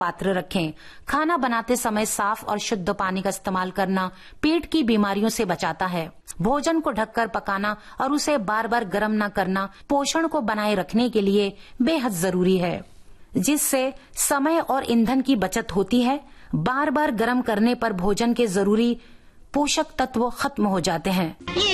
पात्र रखें। खाना बनाते समय साफ और शुद्ध पानी का इस्तेमाल करना पेट की बीमारियों से बचाता है। भोजन को ढककर पकाना और उसे बार बार गर्म न करना पोषण को बनाए रखने के लिए बेहद जरूरी है, जिससे समय और ईंधन की बचत होती है। बार बार गर्म करने पर भोजन के जरूरी पोषक तत्व खत्म हो जाते हैं।